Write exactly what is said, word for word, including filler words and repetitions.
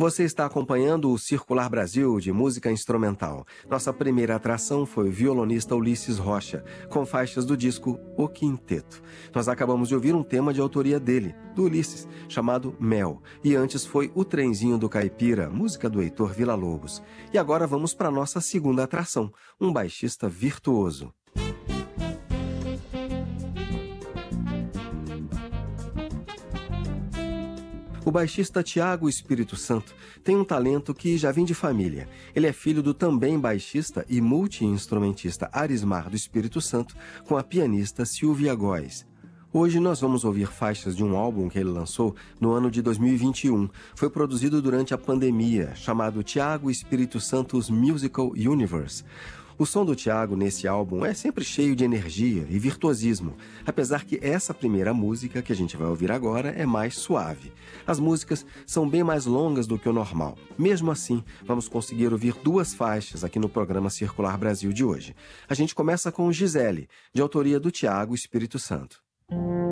Você está acompanhando o Circular Brasil de música instrumental. Nossa primeira atração foi o violonista Ulisses Rocha, com faixas do disco O Quinteto. Nós acabamos de ouvir um tema de autoria dele, do Ulisses, chamado Mel. E antes foi O Trenzinho do Caipira, música do Heitor Villa-Lobos. E agora vamos para nossa segunda atração, um baixista virtuoso. O baixista Tiago Espírito Santo tem um talento que já vem de família. Ele é filho do também baixista e multi-instrumentista Arismar do Espírito Santo com a pianista Silvia Góes. Hoje nós vamos ouvir faixas de um álbum que ele lançou no ano de dois mil e vinte e um. Foi produzido durante a pandemia, chamado Tiago Espírito Santo's Musical Universe. O som do Tiago nesse álbum é sempre cheio de energia e virtuosismo, apesar que essa primeira música que a gente vai ouvir agora é mais suave. As músicas são bem mais longas do que o normal. Mesmo assim, vamos conseguir ouvir duas faixas aqui no programa Circular Brasil de hoje. A gente começa com Gisele, de autoria do Tiago Espírito Santo.